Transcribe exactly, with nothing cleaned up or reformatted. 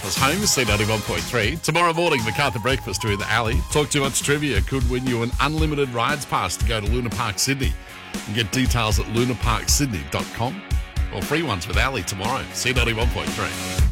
Breakfast home, C ninety-one point three. Tomorrow morning, MacArthur Breakfast with Ali. Talk Too Much Trivia could win you an unlimited rides pass to go to Luna Park, Sydney. You can get details at luna park sydney dot com or free ones with Ali tomorrow, C ninety-one point three.